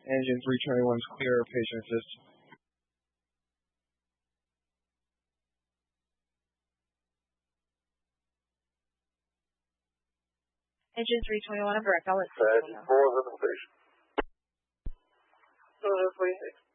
Engine 321 is clear. Patient assist. Engine 321, I'm direct. I'll let you know. 4 on the station. 46.